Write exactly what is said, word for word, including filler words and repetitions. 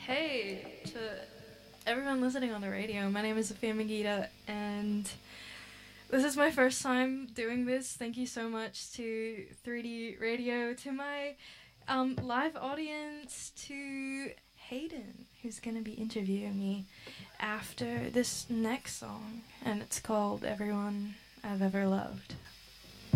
Hey to everyone listening on the radio. My name is Sophia Magida, and this is my first time doing this. Thank you so much to three D Radio, to my um, live audience, to Hayden, who's going to be interviewing me after this next song, and it's called Everyone I've Ever Loved.